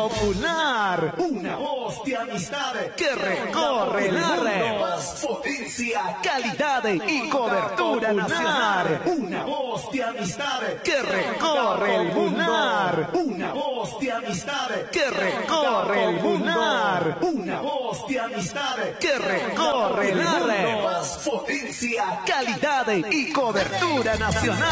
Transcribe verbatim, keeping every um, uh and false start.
popular. Una voz de amistad Que recorre el mundo. Más potencia, Calidad y cobertura nacional. Una voz de amistad Que recorre el mundo. Una voz de amistad Que recorre el mundo. Una voz de amistad Que recorre el mundo. Más potencia, Calidad y cobertura nacional.